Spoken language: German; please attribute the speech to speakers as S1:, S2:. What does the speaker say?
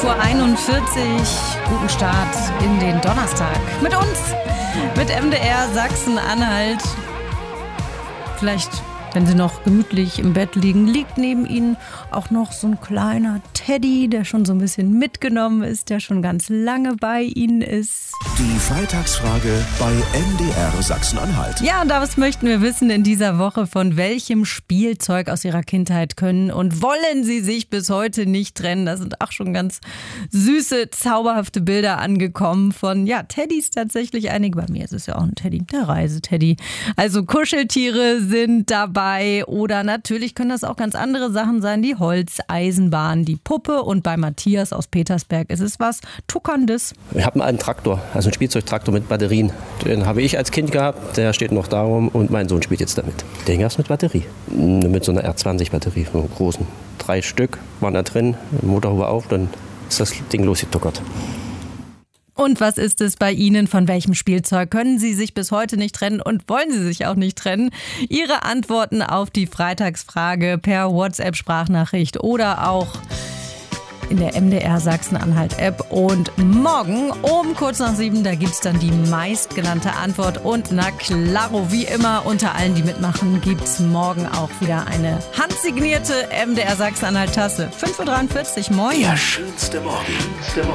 S1: 5:41 Uhr. Guten Start in den Donnerstag. Mit uns, mit MDR Sachsen-Anhalt. Vielleicht, wenn Sie noch gemütlich im Bett liegen, liegt neben Ihnen auch noch so ein kleiner Teddy, der schon so ein bisschen mitgenommen ist, der schon ganz lange bei Ihnen ist.
S2: Die Freitagsfrage bei MDR Sachsen-Anhalt.
S1: Ja, und das möchten wir wissen in dieser Woche. Von welchem Spielzeug aus Ihrer Kindheit können und wollen Sie sich bis heute nicht trennen? Da sind auch schon ganz süße, zauberhafte Bilder angekommen von, ja, Teddys tatsächlich. Einige, bei mir ist es ja auch ein Teddy, der Reiseteddy. Also Kuscheltiere sind dabei oder natürlich können das auch ganz andere Sachen sein. Die Holzeisenbahn, die Puppe und bei Matthias aus Petersberg ist es was Tuckerndes.
S3: Wir haben einen Traktor, also einen Spielzeugtraktor mit Batterien. Den habe ich als Kind gehabt, der steht noch darum und mein Sohn spielt jetzt damit. Den gab es mit Batterie, mit so einer R20-Batterie, so einer großen. 3 Stück waren da drin, Motorhaube auf, dann ist das Ding losgetuckert.
S1: Und was ist es bei Ihnen? Von welchem Spielzeug können Sie sich bis heute nicht trennen und wollen Sie sich auch nicht trennen? Ihre Antworten auf die Freitagsfrage per WhatsApp-Sprachnachricht oder auch in der MDR Sachsen-Anhalt-App. Und morgen um kurz nach 7, da gibt es dann die meistgenannte Antwort. Und na klaro, wie immer, unter allen, die mitmachen, gibt es morgen auch wieder eine handsignierte MDR Sachsen-Anhalt-Tasse. 5:43 Uhr, moin.
S2: Der schönste Morgen.